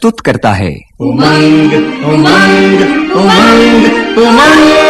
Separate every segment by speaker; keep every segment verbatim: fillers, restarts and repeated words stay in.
Speaker 1: प्रस्तुत करता है
Speaker 2: उमंग उमंग उमंग उमंग।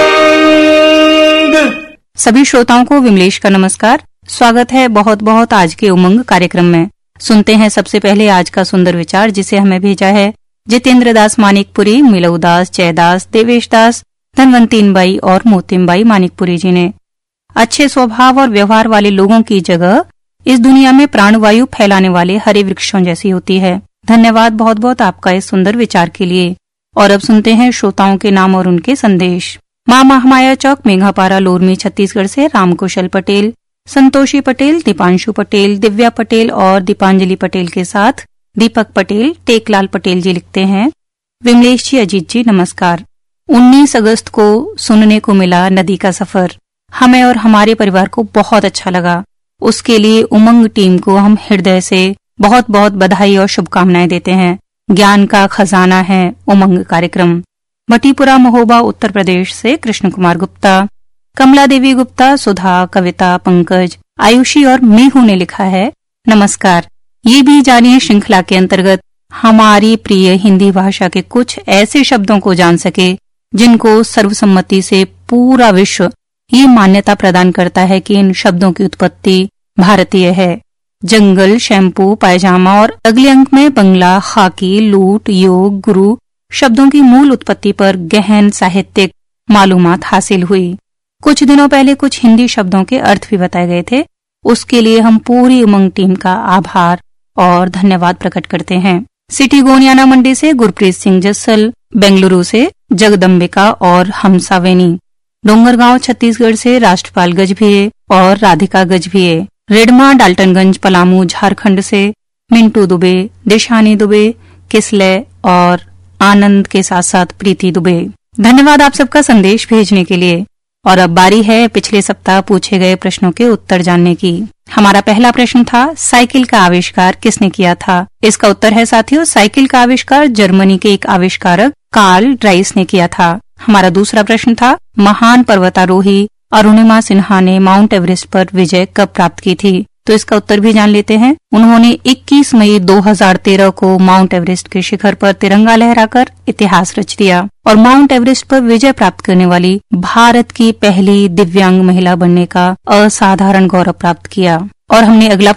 Speaker 3: सभी श्रोताओं को विमलेश का नमस्कार। स्वागत है बहुत बहुत आज के उमंग कार्यक्रम में। सुनते हैं सबसे पहले आज का सुंदर विचार, जिसे हमें भेजा है जितेंद्र दास मानिकपुरी, मिलऊ दास, जयदास, देवेश दास, धनवंतीन बाई और मोतिम बाई मानिकपुरी जी ने। अच्छे स्वभाव और व्यवहार वाले लोगों की जगह इस दुनिया में प्राणवायु फैलाने वाले हरे वृक्षों जैसी होती है। धन्यवाद बहुत बहुत आपका इस सुंदर विचार के लिए। और अब सुनते हैं श्रोताओं के नाम और उनके संदेश। मां महामाया चौक, मेघापारा, लोरमी, छत्तीसगढ़ से रामकुशल पटेल, संतोषी पटेल, दीपांशु पटेल, दिव्या पटेल और दीपांजलि पटेल के साथ दीपक पटेल, टेकलाल पटेल जी लिखते हैं, विमलेश जी, अजीत जी नमस्कार। उन्नीस अगस्त को सुनने को मिला नदी का सफर। हमें और हमारे परिवार को बहुत अच्छा लगा। उसके लिए उमंग टीम को हम हृदय से बहुत बहुत बधाई और शुभकामनाएं देते हैं। ज्ञान का खजाना है उमंग कार्यक्रम। मटीपुरा, महोबा, उत्तर प्रदेश से कृष्ण कुमार गुप्ता, कमला देवी गुप्ता, सुधा, कविता, पंकज, आयुषी और मीहू ने लिखा है, नमस्कार। ये भी जानिए श्रृंखला के अंतर्गत हमारी प्रिय हिंदी भाषा के कुछ ऐसे शब्दों को जान सके जिनको सर्वसम्मति से पूरा विश्व ये मान्यता प्रदान करता है कि इन शब्दों की उत्पत्ति भारतीय है। जंगल, शैम्पू, पायजामा और अगले अंक में बंगला, खाकी, लूट, योग, गुरु शब्दों की मूल उत्पत्ति पर गहन साहित्यिक मालूमात हासिल हुई। कुछ दिनों पहले कुछ हिंदी शब्दों के अर्थ भी बताए गए थे। उसके लिए हम पूरी उमंग टीम का आभार और धन्यवाद प्रकट करते हैं। सिटी गोनियाना मंडी से गुरप्रीत सिंह जस्सल, बेंगलुरु से जगदम्बिका और हमसावेनी, डोंगरगांव छत्तीसगढ़ से राष्ट्रपाल गजभिये और राधिका गजभिये, रेडमा, डाल्टनगंज, पलामू, झारखंड से मिंटू दुबे, दिशानी दुबे, किसले और आनंद के साथ साथ प्रीति दुबे। धन्यवाद आप सबका संदेश भेजने के लिए। और अब बारी है पिछले सप्ताह पूछे गए प्रश्नों के उत्तर जानने की। हमारा पहला प्रश्न था, साइकिल का आविष्कार किसने किया था? इसका उत्तर है साथियों, साइकिल का आविष्कार जर्मनी के एक आविष्कारक कार्ल ड्राइस ने किया था। हमारा दूसरा प्रश्न था, महान पर्वतारोही अरुणिमा सिन्हा ने माउंट एवरेस्ट पर विजय कब प्राप्त की थी? तो इसका उत्तर भी जान लेते हैं। उन्होंने इक्कीस मई दो हज़ार तेरह को माउंट एवरेस्ट के शिखर पर तिरंगा लहराकर इतिहास रच दिया और माउंट एवरेस्ट पर विजय प्राप्त करने वाली भारत की पहली दिव्यांग महिला बनने का असाधारण गौरव प्राप्त किया। और हमने अगला